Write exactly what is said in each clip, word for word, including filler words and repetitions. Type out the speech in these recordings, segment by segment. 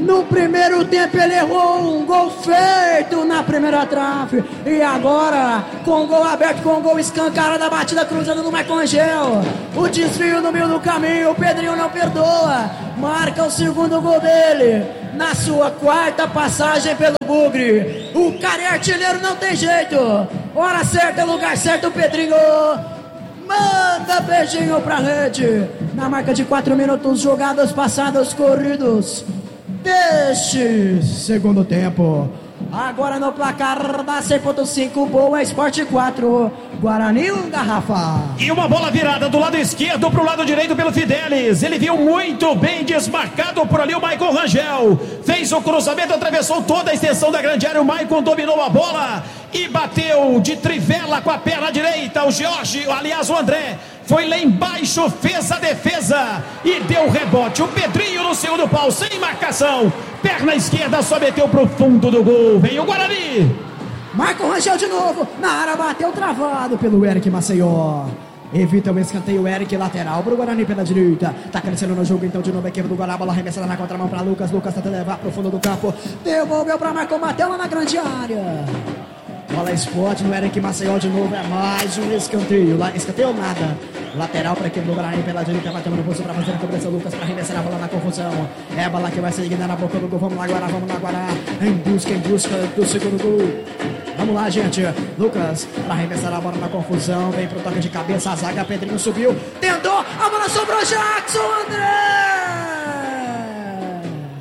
No primeiro tempo ele errou um gol feito na primeira trave. E agora, com o gol aberto, com o gol escancarado da batida cruzada do Michael Rangel. O desvio no meio do caminho, o Pedrinho não perdoa. Marca o segundo gol dele na sua quarta passagem pelo Bugre. O cara é artilheiro, não tem jeito. Hora certa, lugar certo, o Pedrinho manda beijinho pra rede. Na marca de quatro minutos, jogadas passadas, corridos deste segundo tempo. Agora no placar da cem ponto cinco, Boa Esporte quatro, Guarani um, Garrafa. E uma bola virada do lado esquerdo pro lado direito pelo Fidelis. Ele viu muito bem desmarcado por ali o Michael Rangel. Fez o cruzamento, atravessou toda a extensão da grande área. O Michael dominou a bola e bateu de trivela com a perna direita. O Jorge, aliás o André, foi lá embaixo, fez a defesa e deu rebote. O Pedrinho no segundo pau, sem marcação. Perna esquerda, só meteu pro fundo do gol. Vem o Guarani. Michael Rangel de novo. Na área bateu travado pelo Eric Maceió. Evita o escanteio, Eric lateral pro Guarani pela direita. Tá crescendo no jogo então de novo a equipe do Guarani. Bola arremessada na contramão pra Lucas. Lucas tenta levar pro fundo do campo. Devolveu pra Michael, bateu lá na grande área. Bola Esporte no Eric Maceió de novo. É mais um escanteio. Lá, escanteio nada. Lateral para a equipe do Guarani pela direita. Vai tomando bolso para fazer a cobrança. Lucas para arremessar a bola na confusão. É a bola que vai ser seguida na boca do gol. Vamos lá, Guará, vamos lá, Guará. Em busca, em busca do segundo gol. Vamos lá, gente. Lucas para arremessar a bola na confusão. Vem pro toque de cabeça. A zaga. Pedrinho subiu. Tentou. A bola sobrou. Jackson André.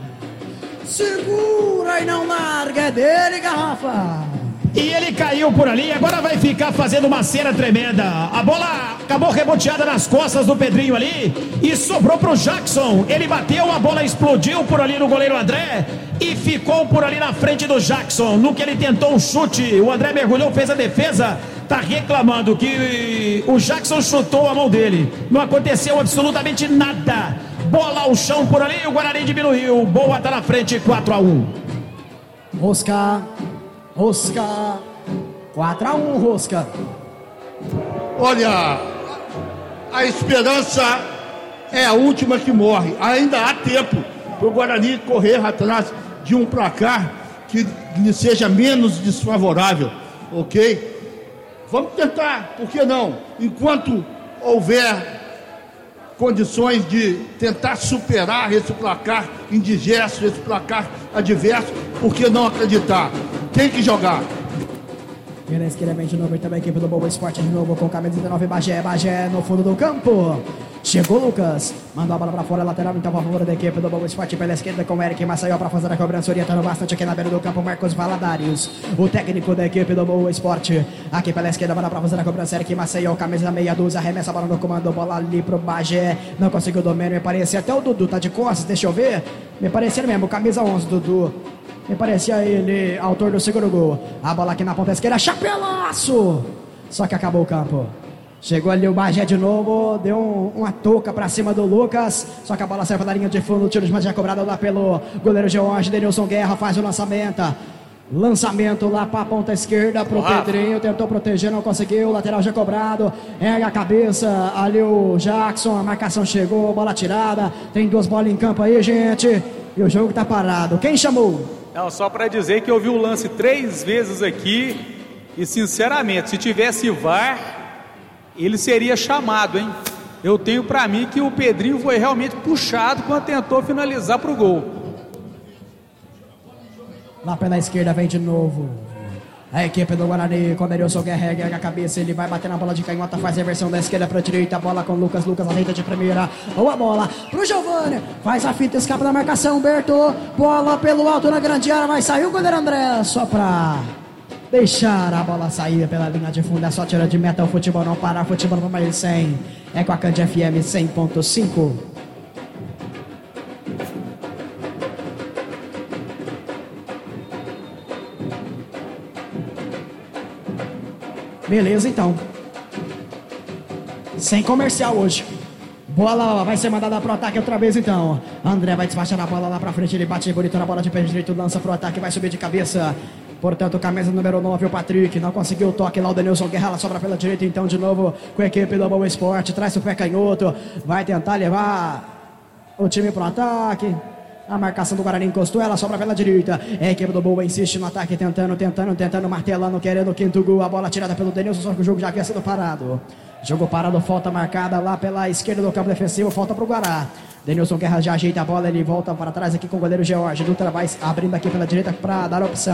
Segura e não larga. É dele, Garrafa. E ele caiu por ali, agora vai ficar fazendo uma cera tremenda. A bola acabou reboteada nas costas do Pedrinho ali e sobrou pro Jackson. Ele bateu, a bola explodiu por ali no goleiro André e ficou por ali na frente do Jackson. No que ele tentou um chute, o André mergulhou, fez a defesa. Tá reclamando que o Jackson chutou a mão dele. Não aconteceu absolutamente nada. Bola ao chão por ali, o Guarani diminuiu. Boa tá na frente, quatro a um. Rosca. Rosca, quatro a um, Rosca. Olha, a esperança é a última que morre. Ainda há tempo para o Guarani correr atrás de um placar que lhe seja menos desfavorável, ok? Vamos tentar, por que não? Enquanto houver condições de tentar superar esse placar indigesto, esse placar adverso, por que não acreditar? Tem que jogar. Pela esquerda vem de novo e também a equipe do Boa Esporte de novo com camisa dezenove, Bagé, Bagé no fundo do campo. Chegou Lucas, mandou a bola pra fora, lateral então a favor da equipe do Boa Esporte pela esquerda com o Eric Maceió pra fazer a cobrança, orientando bastante aqui na beira do campo, Marcos Valadares, o técnico da equipe do Boa Esporte. Aqui pela esquerda, bola pra fazer a cobrança, Eric Maceió, camisa meia dúzia, arremessa a bola no comando, bola ali pro Bagé, não conseguiu o domínio, me parecia até o Dudu, tá de costas, deixa eu ver, me parecia mesmo, camisa onze, Dudu. Me parecia ele, autor do segundo gol. A bola aqui na ponta esquerda, chapelaço! Só que acabou o campo. Chegou ali o Bagé de novo, deu um, uma touca pra cima do Lucas. Só que a bola saiu pela linha de fundo, o tiro de Bagé cobrado lá pelo goleiro George. Denilson Guerra faz o lançamento. Lançamento lá pra ponta esquerda pro Uau. Pedrinho, tentou proteger, não conseguiu. Lateral já cobrado, erga a cabeça. Ali o Jackson, a marcação chegou, bola tirada. Tem duas bolas em campo aí, gente. E o jogo tá parado. Quem chamou? Não, só para dizer que eu vi o lance três vezes aqui e, sinceramente, se tivesse V A R, ele seria chamado, hein? Eu tenho para mim que o Pedrinho foi realmente puxado quando tentou finalizar pro gol. Lá pela esquerda vem de novo a equipe do Guarani, com o Denilson Guerra, erga a cabeça, ele vai bater na bola de canhota, faz a inversão da esquerda para a direita, a bola com o Lucas, Lucas ajeita de primeira, boa bola pro Giovani, faz a fita, escapa da marcação, Berto, bola pelo alto na grande área, vai sair o goleiro André, só pra deixar a bola sair pela linha de fundo, é só tira de meta, o futebol não para, futebol no mais cem, é com a Cande F M cem ponto cinco. Beleza, então. Sem comercial hoje. Bola vai ser mandada pro ataque outra vez, então. André vai despachar a bola lá pra frente. Ele bate bonito na bola de pé direito. Lança pro ataque, vai subir de cabeça. Portanto, camisa número nove, o Patrick. Não conseguiu o toque lá. O Denilson Guerra, ela sobra pela direita, então, de novo com a equipe do Boa Esporte. Traz o pé canhoto. Vai tentar levar o time pro ataque. A marcação do Guarani encostou, ela sobra pela direita. É a equipe do Boa insiste no ataque, tentando, tentando, tentando, martelando, querendo o quinto gol. A bola tirada pelo Denilson, só que o jogo já havia sido parado. Jogo parado, falta marcada lá pela esquerda do campo defensivo, falta pro Guará. Denilson Guerra já ajeita a bola, ele volta para trás aqui com o goleiro George. Dutra vai abrindo aqui pela direita para dar opção.